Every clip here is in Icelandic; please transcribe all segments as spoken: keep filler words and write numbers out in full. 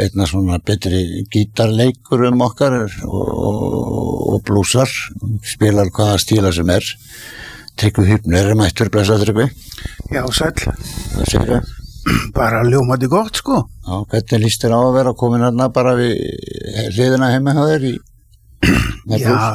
einna svona betri gítarleikur um okkar og, og blúsar, spilar hvaða stíla sem er. Tryggvi Hypnir er mættur, blessa Tryggvi. Já, sæll. Hvað segirðu? Bara ljómandi gott, sko. Já, hvernig líst þér á að vera komin hérna bara við hliðina heima hjá þér í með Já,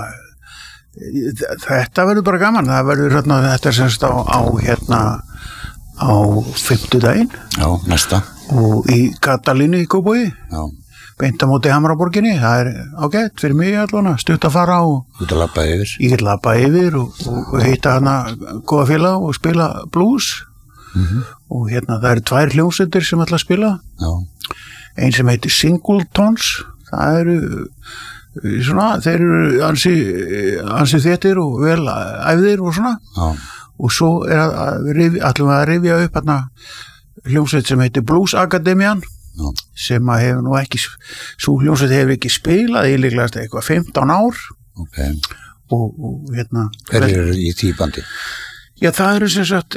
þetta verður bara gaman. Það verður hérna, þetta er semst á, á hérna á fimmtudaginn. Já, næsta. Og í Katalínu í Kópavogi. Já. Beint á móti Hamraborginni. Það er ágætt fyrir mig allan að stutt að fara og Þú ert að labba yfir. Ég get labba yfir og, og hitta hana góða félag og spila blues. Mm-hmm. Og hérna það eru tvær hljómsveitir sem ætla að spila. Já. Ein sem heitir Singletons. Það eru svona, þeir eru ansi, ansi þéttir og vel æfðir og svona. Já. Og svo er að, að ætlum við að rifja upp hérna hljómsveit sem heitir Blues Akademian. Já. Sem að hefur nú ekki, svo hljómsveit hefur ekki spilað í líklegast eitthvað fimmtán ár. Ok. Og, og hérna. Hver eru í því bandi? Já, það eru sem sagt,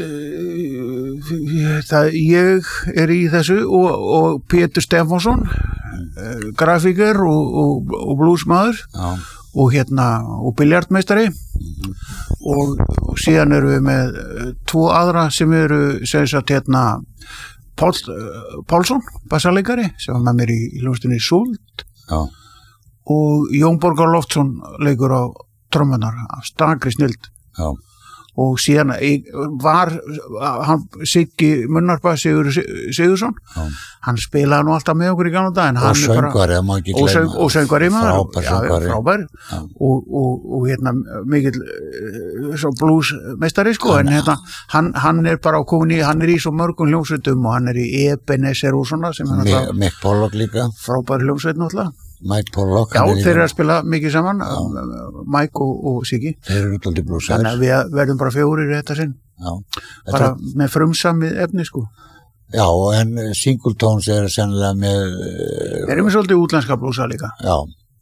uh, það, ég er í þessu og, og Pétur Stefánsson, uh, grafíker og, og, og bluesmaður. Já. Og hérna, og biljartmeistari. Mm-hmm. og, og síðan eru við með uh, tvo aðra sem eru, sem sagt, hérna, Pál, uh, Pálsson, bassaleikari, sem var með mér í, í hljómsveitinni Súld. Já. Og Jón Borgar Loftsson leikur á trommunar, stakri snild. Já. Og síðan var hann Siggi Munnarpa Sigur Sigursson. Já. Hann spilaði nú alltaf með okkur í gamla dag en hann og söngvari, það má ekki gleyma. Og, söng, og söngvari maður. Frábær söngvari. Já, frábær. Já. Og, og, og hérna mikill svo bluesmeistari sko, en hérna hann, hann er bara á komin í, hann er í svo mörgum hljómsveitum og hann er í Ebenezer og svona sem er náttúrulega. Mick Pollock líka. Frábær hljómsveit náttúrulega. Mike Pollock. Já, þeir eru að spila mikið saman, Mike og, og Siggi. Þeir eru útaldið blúsar. Þannig að við verðum bara fjórir í þetta sinn. Já. Bara þetta... með frumsamið efni, sko. Já, en Singletons er sennilega með... Þeir eru með svolítið útlenska blúsa líka. Já.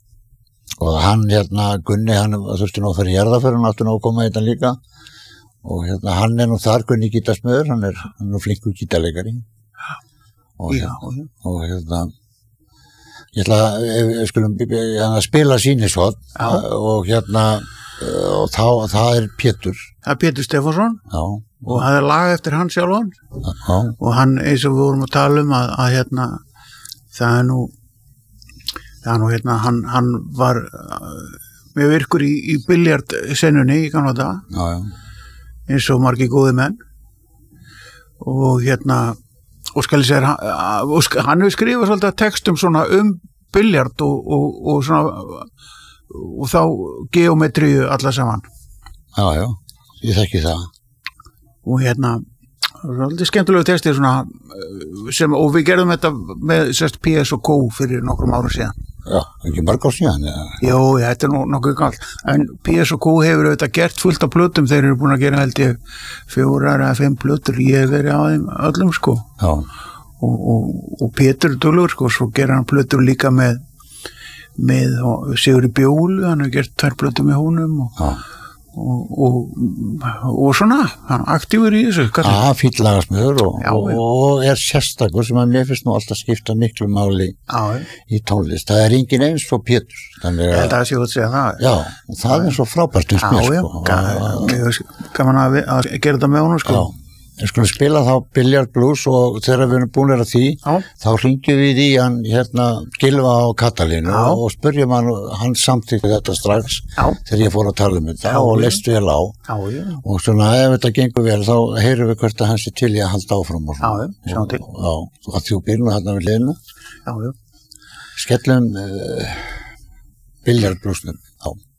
Og hann, hérna, Gunni, hann þurfti nú að fara í jarðaför, hann átti nú að koma þetta líka. Og hérna, hann er nú þar, Gunni gítarsmiður, hann er, hann er nú flinkur gítarleikari. Og já, hérna, og hérna... Ég ætla að, við skulum að spila sýnisvot og hérna, og þá, það er Pétur. Það er Pétur Stefánsson. Já. Og það er lag eftir hann sjálfan. Já. Og hann, eins og við vorum að tala um að, að hérna, það er nú, það er nú hérna, hann, hann var með virkur í, í biljardsennunni í gamla daga. Já, já. Eins og margir góði menn. Og hérna, og skal ég segja, hann hefur skrifað svolítið textum svona um biljard og, og, og svona og þá geometríu alla saman. Já, já, ég þekki það. Og hérna, svolítið skemmtilegu textir svona sem, og við gerðum þetta með sérst P S og K fyrir nokkrum árum síðan. Já, ekki marg á síðan. Ja. Jó, þetta er nú nokkuð galt. En P S og K hefur auðvitað gert fullt af plötum, þeir eru búin að gera held ég fjórar eða fimm plötur, ég hef verið á þeim öllum sko. Já. Og, og, og Pétur Dullur sko, svo gerir hann plötur líka með, með Sigurði Bjólu, hann hefur gert tvær plötur með honum og, og, og, og svona, hann er aktífur í þessu. Já, fýll lagasmiður og, og, og er sérstakur sem að mér finnst nú alltaf skipta miklu máli já, í tónlist. Það er engin eins og Pétur. Þannig að það sé út að segja það. Já, og það er svo frábært um mér sko. Já, já, gaman að, að gera þetta með honum sko. Já. Ég skulle spila þá biljardblues og þegar við erum búin að því, já. Þá hringjum við í hann hérna Gylfa á Katalínu já. Og spurjum hann, hann samþykti þetta strax já. Þegar ég fór að tala um þetta já, og leist vel á já, já. Og svona ef þetta gengur vel þá heyrum við hvert að hann sé til í að halda áfram og svona. Já, já, til. Já, að þú byrjum hérna við liðinu. Já, já. Skellum uh, biljardbluesnum, já.